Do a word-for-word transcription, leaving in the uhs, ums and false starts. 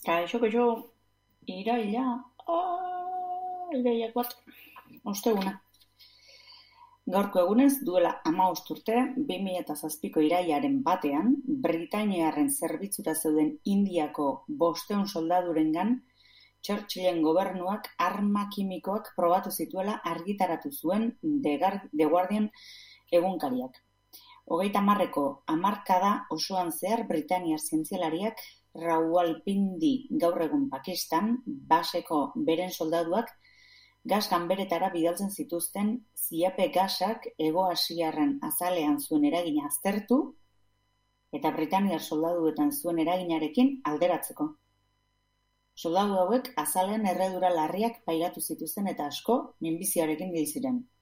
Kaixo, kaixo, iraila, ah, irailak bat, osteguna. Gaurko egunez, duela hamabost urte, bi mila eta zazpiko irailaren batean, Britainiarren zerbitzura zeuden Indiako bostehun soldadurengan, Churchillen gobernuak arma kimikoak probatu zituela argitaratu zuen The Guardian egunkariak. Hogeita hamarreko hamarkada osoan zehar Britainiar zientzialariak Rawalpindi gaur egun Pakistan baseko beren soldaduak gas ganberetara bidaltzen zituzten ziape gasak Hego Asiarren azalean zuen eragina aztertu eta Britainiar soldaduetan zuen eraginarekin alderatzeko. Soldadu hauek azalean erredura larriak pairatu zituzten eta asko minbiziarekin hil ziren.